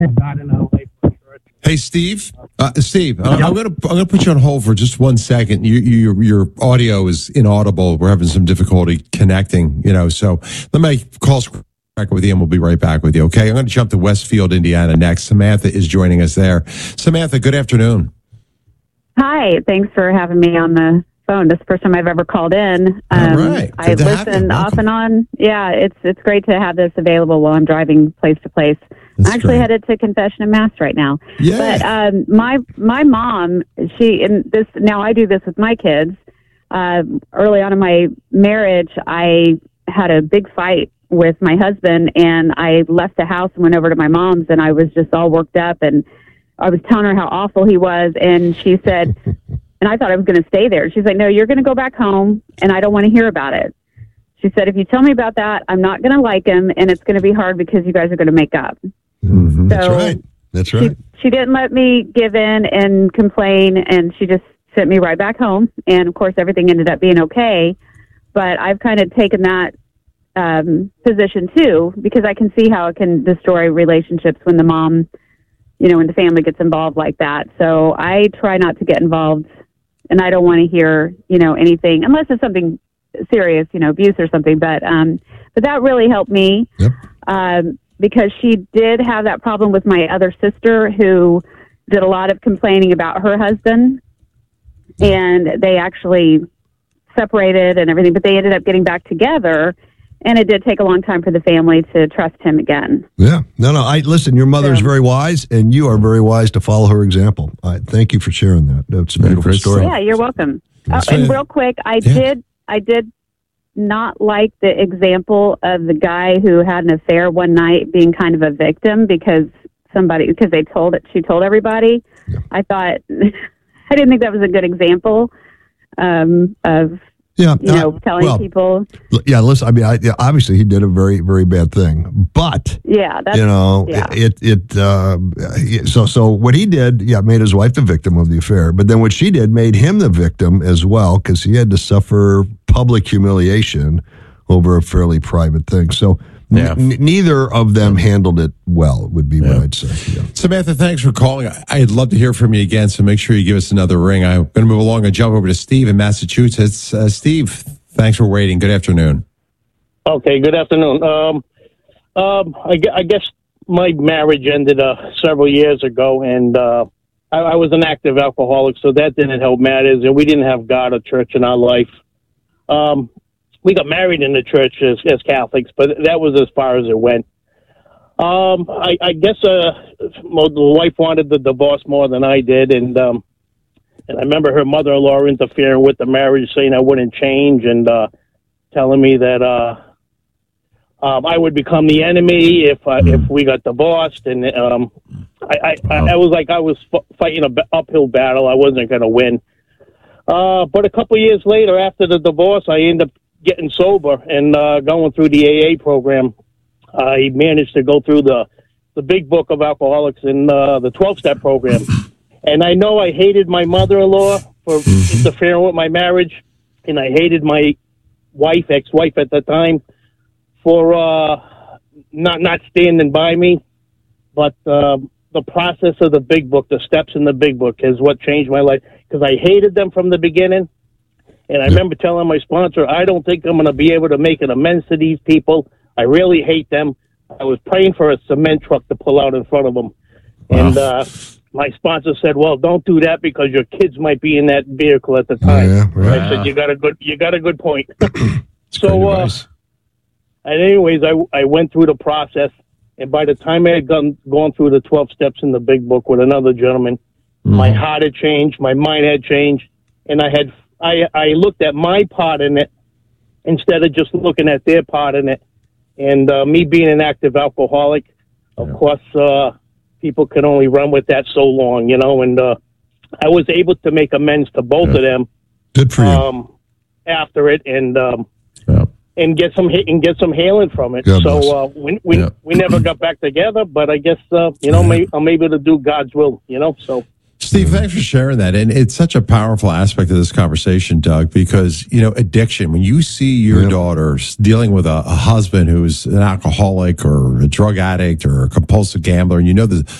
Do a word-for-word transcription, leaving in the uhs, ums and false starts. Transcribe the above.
Not in L A for church. Hey, Steve. Uh, Steve, uh, I'm gonna I'm gonna put you on hold for just one second. You, you, your your audio is inaudible. We're having some difficulty connecting. You know, so let me call back with you, and we'll be right back with you. Okay, I'm going to jump to Westfield, Indiana next. Samantha is joining us there. Samantha, good afternoon. Hi, thanks for having me on the phone. This is the first time I've ever called in. Um, All right. I listen off and on. Yeah, it's it's great to have this available while I'm driving place to place. That's I'm actually great. headed to confession and mass right now. Yeah. But um, my my mom, she and this now I do this with my kids. Uh, early on in my marriage, I had a big fight with my husband, and I left the house and went over to my mom's, and I was just all worked up, and I was telling her how awful he was, and she said, and I thought I was going to stay there. She's like, no, you're going to go back home, and I don't want to hear about it. She said, if you tell me about that, I'm not going to like him, and it's going to be hard because you guys are going to make up. Mm-hmm. So That's right. That's right. She, she didn't let me give in and complain, and she just sent me right back home. And, of course, everything ended up being okay. But I've kind of taken that um, position, too, because I can see how it can destroy relationships when the mom, you know, when the family gets involved like that. So I try not to get involved, and I don't want to hear, you know, anything, unless it's something serious, you know, abuse or something. But um, but that really helped me. Yep. Um, because she did have that problem with my other sister who did a lot of complaining about her husband, and they actually separated and everything, but they ended up getting back together, and it did take a long time for the family to trust him again. Yeah. No, no. I listen, your mother is So- very wise, and you are very wise to follow her example. I thank you for sharing that. That's a Very beautiful great story. Yeah, you're welcome. Uh, That's and right. real quick, I Yeah. did, I did not like the example of the guy who had an affair one night being kind of a victim because somebody, because they told it, she told everybody. Yeah. I thought, I didn't think that was a good example um, of, Yeah. you know, uh, telling well, people. l- Yeah. Listen. I mean, I, yeah, obviously, he did a very, very bad thing, but Yeah, that's, you know, yeah. it, it, uh, so, so what he did, yeah, made his wife the victim of the affair, but then what she did made him the victim as well, because he had to suffer public humiliation over a fairly private thing. So n- Yeah. n- neither of them handled it well, would be what Yeah. I'd say. Yeah. Samantha, thanks for calling. I- I'd love to hear from you again, so make sure you give us another ring. I'm going to move along and jump over to Steve in Massachusetts. Uh, Steve, thanks for waiting. Good afternoon. Okay, good afternoon. Um, um, I, gue- I guess my marriage ended uh, several years ago, and uh, I, I was an active alcoholic, so that didn't help matters, and we didn't have God or church in our life. Um, we got married in the church as, as Catholics, but that was as far as it went. Um, I, I guess uh, well, the wife wanted the divorce more than I did, and um, and I remember her mother-in-law interfering with the marriage, saying I wouldn't change, and uh, telling me that uh, um, I would become the enemy if uh, if we got divorced, and um, I, I, I, I was like I was f- fighting an uphill battle. I wasn't going to win. Uh, but a couple of years later, after the divorce, I ended up getting sober and uh, going through the A A program. I managed to go through the the big book of alcoholics and uh, the twelve-step program. And I know I hated my mother-in-law for interfering with my marriage, and I hated my wife, ex-wife at the time, for uh, not not standing by me. But uh, the process of the big book, the steps in the big book, is what changed my life, because I hated them from the beginning. And I remember telling my sponsor, I don't think I'm going to be able to make an amends to these people. I really hate them. I was praying for a cement truck to pull out in front of them. Wow. And uh, my sponsor said, well, don't do that because your kids might be in that vehicle at the time. Yeah, right. I said, you got a good, you got a good point. It's So, great uh, advice. And anyways, I, I went through the process, and by the time I had gone, gone through the twelve steps in the big book with another gentleman, Mm-hmm. my heart had changed, my mind had changed, and I had I I looked at my part in it instead of just looking at their part in it. And uh, me being an active alcoholic, of Yeah. course, uh, people can only run with that so long, you know. And uh, I was able to make amends to both Yeah. of them Good for you. um, after it, and um, Yeah. and get some and get some healing from it. God bless. so uh, we we, Yeah. we never got back together, but I guess uh, you know Yeah. maybe I'm able to do God's will. You know, so Steve, thanks for sharing that. And it's such a powerful aspect of this conversation, Doug, because, you know, addiction, when you see your yep. daughter dealing with a, a husband who's an alcoholic or a drug addict or a compulsive gambler, and you know the